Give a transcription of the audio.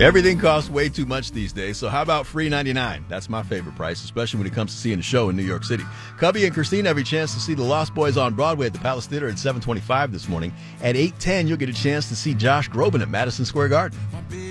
Everything costs way too much these days, so how about free 99? That's my favorite price, especially when it comes to seeing a show in New York City. Cubby and Christine have a chance to see The Lost Boys on Broadway at the Palace Theater at 7:25 this morning. At 8:10, you'll get a chance to see Josh Groban at Madison Square Garden.